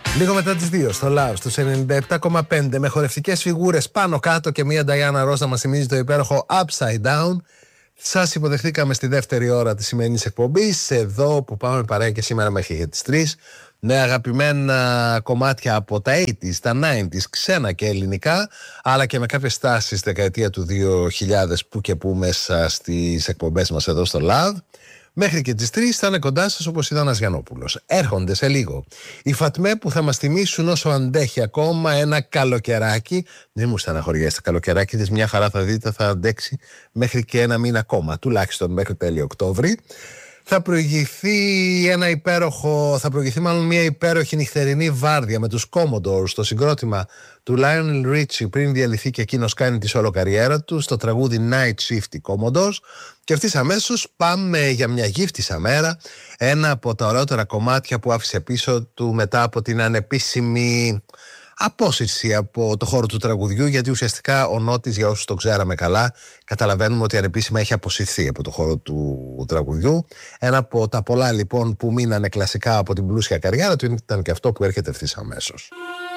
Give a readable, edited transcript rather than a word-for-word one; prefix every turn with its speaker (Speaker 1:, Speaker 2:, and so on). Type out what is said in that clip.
Speaker 1: Λίγο μετά τις 2 στο Love στους 97,5 με χορευτικές φιγούρες πάνω κάτω και μία Diana Ross να μας θυμίζει το υπέροχο Upside Down. Σας υποδεχτήκαμε στη δεύτερη ώρα της σημερινής εκπομπής, εδώ που πάμε παρέα και σήμερα μέχρι τις 3. Ναι, αγαπημένα κομμάτια από τα 80s, τα 90s, ξένα και ελληνικά, αλλά και με κάποιες στάσεις δεκαετία του 2000 που και που μέσα στις εκπομπές μας εδώ στο Love. Μέχρι και τις 3 θα είναι κοντά σας όπως ήταν ο Γιαννόπουλος. Έρχονται σε λίγο οι Φατμέ που θα μας θυμίσουν όσο αντέχει ακόμα ένα καλοκαιράκι. Δεν μου στεναχωριέστε, καλοκαιράκι της μια χαρά θα δείτε, θα αντέξει μέχρι και ένα μήνα ακόμα, τουλάχιστον μέχρι τέλειο Οκτώβρη. Θα προηγηθεί μάλλον μια υπέροχη νυχτερινή βάρδια με τους Commodores στο συγκρότημα του Lionel Richie πριν διαλυθεί και εκείνος κάνει τη σόλο καριέρα του στο τραγούδι Night Shift οι Commodores. Και ευθύς αμέσως πάμε για μια γύφτισσα μέρα, ένα από τα ωραιότερα κομμάτια που άφησε πίσω του μετά από την ανεπίσημη απόσυρση από το χώρο του τραγουδιού, γιατί ουσιαστικά ο Νότης, για όσους το ξέραμε καλά, καταλαβαίνουμε ότι ανεπίσημα έχει αποσυρθεί από το χώρο του τραγουδιού. Ένα από τα πολλά λοιπόν που μείνανε κλασικά από την πλούσια καριέρα του ήταν και αυτό που έρχεται ευθύς αμέσως.